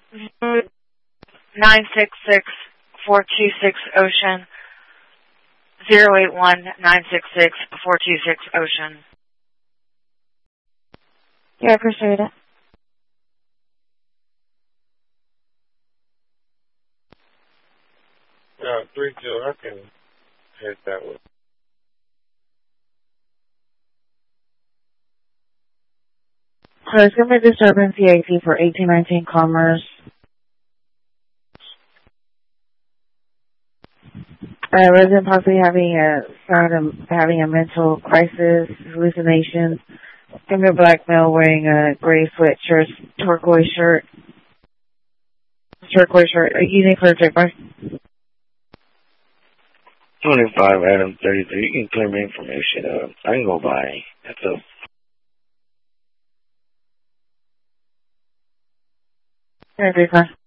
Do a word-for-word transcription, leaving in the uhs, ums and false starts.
nine six six four two six Ocean. Zero eight one nine six six four two six Ocean. Yeah, I appreciate it. Uh, three two, I can head that way. So it's going to be disturbance P A C for eighteen nineteen Commerce. Uh, resident possibly having a found a, having a mental crisis, hallucinations. From a black male wearing a gray sweatshirt, turquoise shirt, turquoise shirt. Are you using for a check by? twenty-five Adam thirty-three. You can clear my information. Uh, I can go by. That's a. That'd be fine.